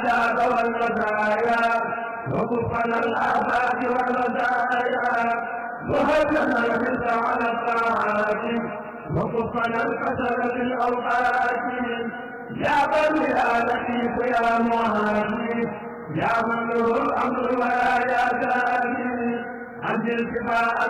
الآداب والمزايا وكفنا الآفات والمزايا وهبنا الحرص على الطاعات وكفنا الكسل في الأوقات يا بر يا لطيف يا معافي يا من له الأمر ولا يا داني أنزل شفاءك